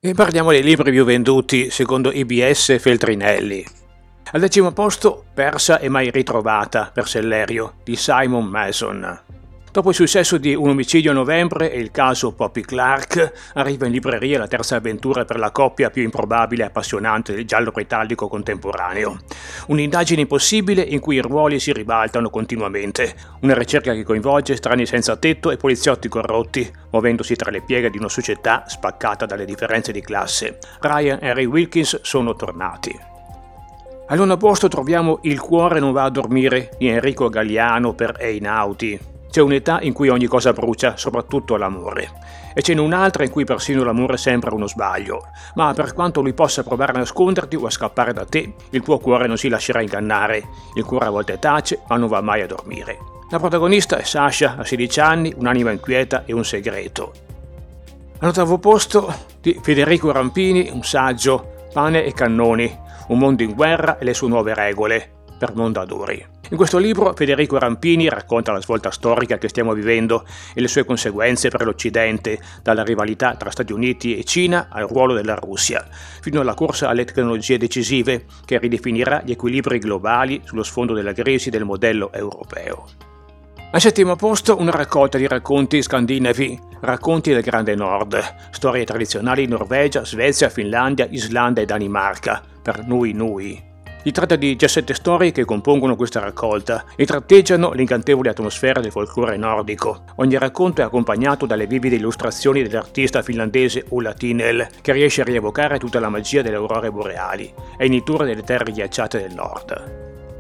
E parliamo dei libri più venduti secondo IBS Feltrinelli. Al 10° posto Persa e mai ritrovata per Sellerio di Simon Mason. Dopo il successo di Un omicidio a novembre e il caso Poppy Clark, arriva in libreria la terza avventura per la coppia più improbabile e appassionante del giallo britannico contemporaneo. Un'indagine impossibile in cui i ruoli si ribaltano continuamente. Una ricerca che coinvolge strani senza tetto e poliziotti corrotti, muovendosi tra le pieghe di una società spaccata dalle differenze di classe. Ryan e Ray Wilkins sono tornati. Al 9° posto troviamo Il cuore non va a dormire di Enrico Galliano per Einaudi. C'è un'età in cui ogni cosa brucia, soprattutto l'amore. E ce n'è un'altra in cui persino l'amore sembra uno sbaglio. Ma per quanto lui possa provare a nasconderti o a scappare da te, il tuo cuore non si lascerà ingannare. Il cuore a volte tace, ma non va mai a dormire. La protagonista è Sasha, a 16 anni, un'anima inquieta e un segreto. All'8° posto di Federico Rampini, un saggio, Pane e cannoni, un mondo in guerra e le sue nuove regole, per Mondadori. In questo libro Federico Rampini racconta la svolta storica che stiamo vivendo e le sue conseguenze per l'Occidente, dalla rivalità tra Stati Uniti e Cina al ruolo della Russia, fino alla corsa alle tecnologie decisive che ridefinirà gli equilibri globali sullo sfondo della crisi del modello europeo. Al 7° posto una raccolta di racconti scandinavi, racconti del Grande Nord, storie tradizionali in Norvegia, Svezia, Finlandia, Islanda e Danimarca, per Nui Nui. Si tratta di 17 storie che compongono questa raccolta e tratteggiano l'incantevole atmosfera del folklore nordico. Ogni racconto è accompagnato dalle vivide illustrazioni dell'artista finlandese Ulla Tinel, che riesce a rievocare tutta la magia delle aurore boreali e in tour delle terre ghiacciate del nord.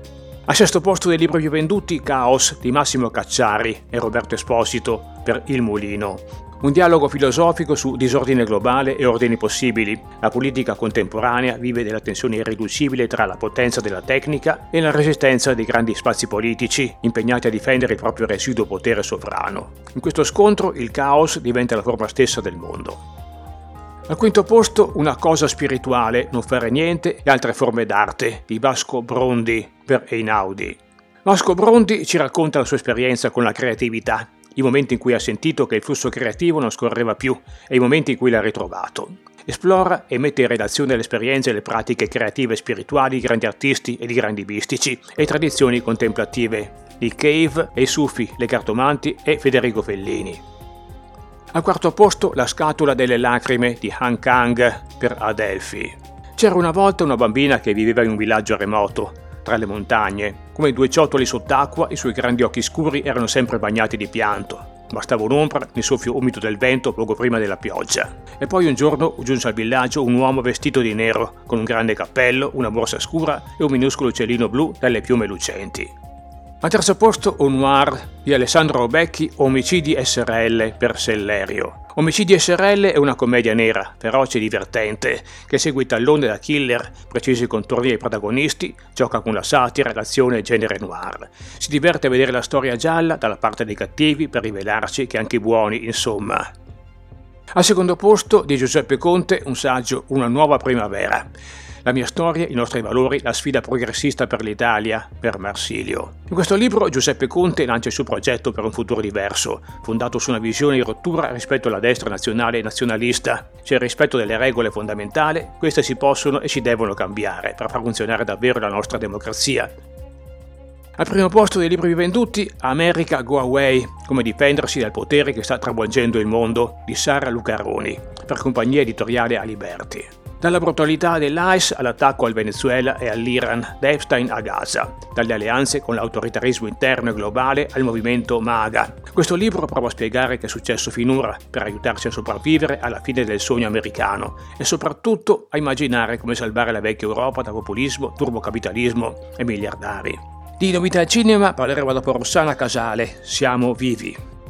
Al 6° posto dei libri più venduti Caos di Massimo Cacciari e Roberto Esposito per Il Mulino. Un dialogo filosofico su disordine globale e ordini possibili. La politica contemporanea vive della tensione irriducibile tra la potenza della tecnica e la resistenza dei grandi spazi politici, impegnati a difendere il proprio residuo potere sovrano. In questo scontro il caos diventa la forma stessa del mondo. Al 5° posto Una cosa spirituale, non fare niente e altre forme d'arte di Vasco Brondi per Einaudi. Vasco Brondi ci racconta la sua esperienza con la creatività, i momenti in cui ha sentito che il flusso creativo non scorreva più e i momenti in cui l'ha ritrovato. Esplora e mette in relazione le esperienze e le pratiche creative e spirituali di grandi artisti e di grandi mistici e tradizioni contemplative di Cave e i Sufi, le Cartomanti e Federico Fellini. Al 4° posto La scatola delle lacrime di Han Kang per Adelphi. C'era una volta una bambina che viveva in un villaggio remoto, tra le montagne. Come 2 ciottoli sott'acqua, i suoi grandi occhi scuri erano sempre bagnati di pianto. Bastava un'ombra nel soffio umido del vento poco prima della pioggia. E poi un giorno giunse al villaggio un uomo vestito di nero, con un grande cappello, una borsa scura e un minuscolo uccellino blu dalle piume lucenti. Al 3° posto Un noir di Alessandro Robecchi, Omicidi SRL per Sellerio. Omicidi SRL è una commedia nera, feroce e divertente, che segue i talloni da killer, precisi contorni ai protagonisti, gioca con la satira, l'azione e il genere noir. Si diverte a vedere la storia gialla dalla parte dei cattivi per rivelarci che anche i buoni, insomma. Al 2° posto di Giuseppe Conte, un saggio Una nuova primavera. La mia storia, i nostri valori, la sfida progressista per l'Italia, per Marsilio. In questo libro Giuseppe Conte lancia il suo progetto per un futuro diverso, fondato su una visione di rottura rispetto alla destra nazionale e nazionalista. C'è il rispetto delle regole fondamentali, queste si possono e si devono cambiare per far funzionare davvero la nostra democrazia. Al 1° posto dei libri venduti, America Go Away, come difendersi dal potere che sta travolgendo il mondo, di Sara Lucaroni, per compagnia editoriale Aliberti. Dalla brutalità dell'ICE all'attacco al Venezuela e all'Iran, da Epstein a Gaza, dalle alleanze con l'autoritarismo interno e globale al movimento MAGA. Questo libro prova a spiegare che è successo finora per aiutarci a sopravvivere alla fine del sogno americano e soprattutto a immaginare come salvare la vecchia Europa da populismo, turbocapitalismo e miliardari. Di novità al cinema parleremo dopo Rossana Casale, Siamo vivi.